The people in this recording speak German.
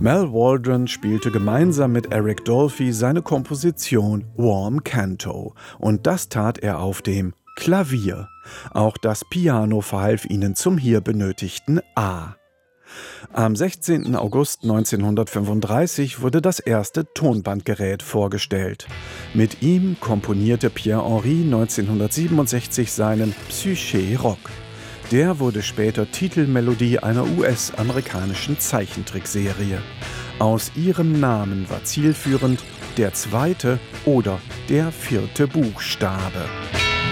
Mal Waldron spielte gemeinsam mit Eric Dolphy seine Komposition Warm Canto und das tat er auf dem Klavier. Auch das Piano verhalf ihnen zum hier benötigten A. Am 16. August 1935 wurde das erste Tonbandgerät vorgestellt. Mit ihm komponierte Pierre-Henry 1967 seinen Psyché Rock. Der wurde später Titelmelodie einer US-amerikanischen Zeichentrickserie. Aus ihrem Namen war zielführend der zweite oder der vierte Buchstabe.